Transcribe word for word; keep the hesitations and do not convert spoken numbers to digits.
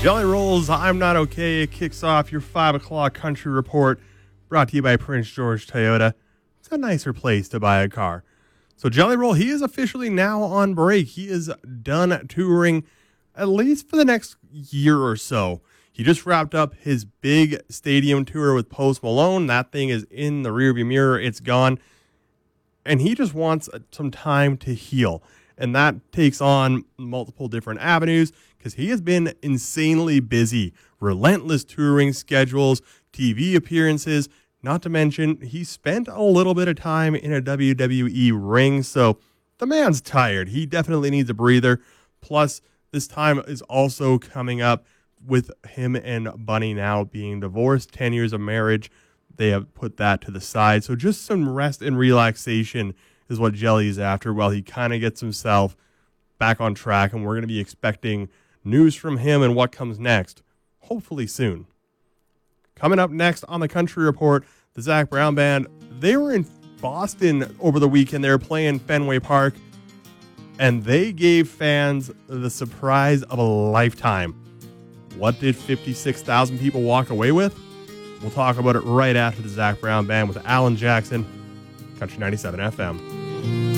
Jelly Roll's I'm Not Okay. It kicks off your five o'clock country report, brought to you by Prince George Toyota. It's a nicer place to buy a car. So Jelly Roll, he is officially now on break. He is done touring, at least for the next year or so. He just wrapped up his big stadium tour with Post Malone. That thing is in the rearview mirror. It's gone. And he just wants some time to heal. And that takes on multiple different avenues because he has been insanely busy. Relentless touring schedules, T V appearances, not to mention he spent a little bit of time in a W W E ring. So the man's tired. He definitely needs a breather. Plus, this time is also coming up with him and Bunny now being divorced. ten years of marriage. They have put that to the side. So just some rest and relaxation is what Jelly is after while he kind of gets himself back on track. And we're going to be expecting news from him and what comes next, hopefully soon. Coming up next on the Country Report, the Zac Brown Band. They were in Boston over the weekend. They were playing Fenway Park, and they gave fans the surprise of a lifetime. What did fifty-six thousand people walk away with? We'll talk about it right after the Zac Brown Band with Alan Jackson, Country ninety-seven F M.